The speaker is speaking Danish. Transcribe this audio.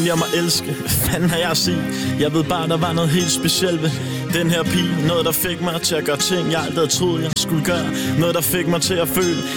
om jeg må elske. Hvad fanden har jeg at sige? Jeg ved bare, der var noget helt specielt ved den her pige. Noget, der fik mig til at gøre ting, jeg aldrig havde troet, jeg skulle gøre. Noget, der fik mig til at føle,